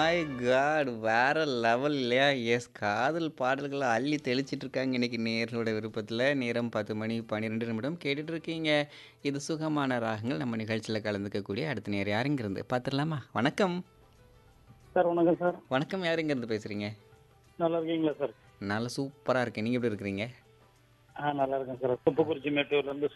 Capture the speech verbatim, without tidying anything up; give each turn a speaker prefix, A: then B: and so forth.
A: My God! வேற level இல்லையா? S காதல் பாடல்கள அள்ளி தெளிச்சிட்டு இருக்காங்க இன்னைக்கு நேயர்களோட விருப்பத்தில. நேரம் பத்து மணி பன்னிரண்டு நிமிடம் கேட்டுட்டு இருக்கீங்க. இது சுகமான ராகங்கள். நம்ம நிகழ்ச்சியில கலந்துக்கக்கூடிய அடுத்த நேயர் யாருங்கிருந்து பார்த்துடலாமா? வணக்கம்.
B: சார் வணக்கம் சார்.
A: வணக்கம். யாருங்கிருந்து பேசுறீங்க?
B: நல்லா இருக்கீங்களா சார்?
A: நல்லா சூப்பரா இருக்கேன். நீங்க எப்படி இருக்கிறீங்க?
B: ஆ நல்லா இருக்கேன் சார். துப்பக்குறிச்சி மேட்டூர்லேருந்து